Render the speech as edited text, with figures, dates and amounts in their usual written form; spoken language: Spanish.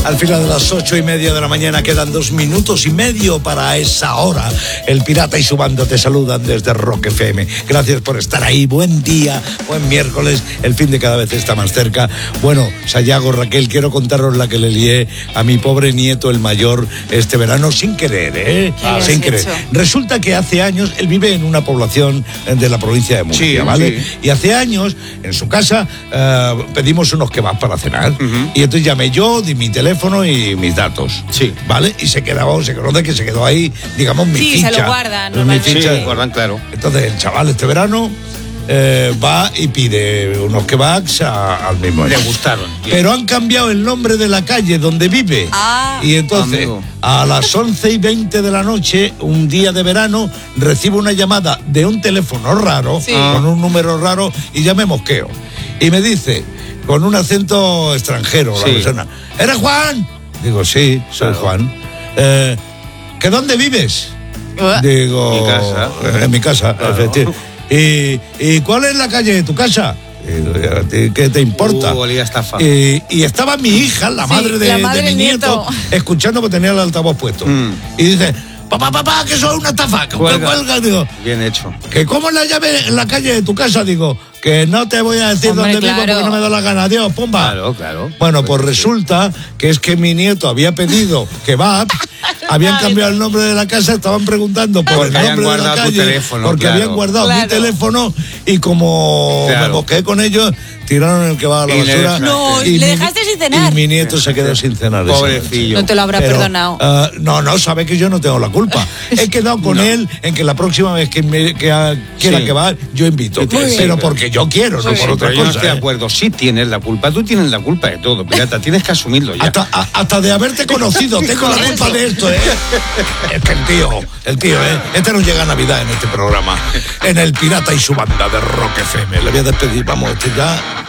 Al final de las 8:30 de la mañana quedan 2 minutos y medio para esa hora. El Pirata y su banda te saludan desde Rock FM. Gracias por estar ahí. Buen día, buen miércoles. El fin de cada vez está más cerca. Bueno, Sayago, Raquel, quiero contaros la que le lié a mi pobre nieto, el mayor, este verano, sin querer, sin querer. Resulta que hace años, él vive en una población de la provincia de Murcia, ¿vale? Sí. Y hace años, en su casa, pedimos unos kebabs para cenar. Y entonces llamé yo, di mi teléfono y mis datos. Sí. ¿Vale? Y se conoce que se quedó ahí, digamos, mi ficha. Sí, se lo guardan normalmente. Mi ficha. Sí, guardan, claro. Entonces el chaval este verano va y pide unos kebabs al mismo. Le gustaron. Pero han cambiado el nombre de la calle donde vive. Y entonces, a las 11:20 de la noche, un día de verano, recibo una llamada de un teléfono raro, con un número raro, y ya me mosqueo. Y me dice, con un acento extranjero, la persona, ¿eres Juan? Digo, sí, soy Juan. ¿Que dónde vives? Digo, mi casa. En mi casa, claro. Efectivamente. ¿Y cuál es la calle de tu casa? ¿Qué te importa? Olía estafa. Y estaba mi hija, la madre de mi nieto, escuchando que tenía el altavoz puesto. Y dice, papá, que eso es una estafa. Cuelga. Digo, bien hecho. ¿Que cómo es la llave en la calle de tu casa? Digo, que no te voy a decir dónde vivo porque no me da la gana. Adiós, pumba. Claro. Bueno, pues resulta que es que mi nieto había pedido kebab, habían cambiado el nombre de la casa, estaban preguntando por el nombre de la calle, porque habían guardado mi teléfono, y como me mosqué con ellos, tiraron el kebab a la basura. No, y le dejaste sin cenar. Y mi nieto se quedó sin cenar. Pobrecillo. No te lo habrá perdonado. No, sabe que yo no tengo la culpa. He quedado con él en que la próxima vez que quiera kebab, yo invito. Pero porque yo quiero, no por otra cosa. Yo no estoy de acuerdo. Sí tienes la culpa. Tú tienes la culpa de todo, pirata. Tienes que asumirlo ya. Hasta de haberte conocido. Tengo la culpa de esto, Es que el tío, Este no llega a Navidad en este programa. En el Pirata y su banda de Rock FM. Le voy a despedir. Vamos, ya